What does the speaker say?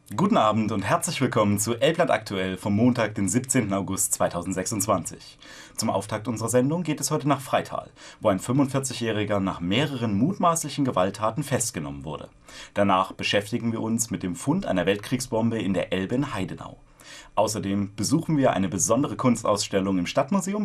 Guten Abend und herzlich willkommen zu Elbland aktuell vom Montag, den 17. August 2026. Zum Auftakt unserer Sendung geht es heute nach Freital, wo ein 45-Jähriger nach mehreren mutmaßlichen Gewalttaten festgenommen wurde. Danach beschäftigen wir uns mit dem Fund einer Weltkriegsbombe in der Elbe in Heidenau. Außerdem besuchen wir eine besondere Kunstausstellung im Stadtmuseum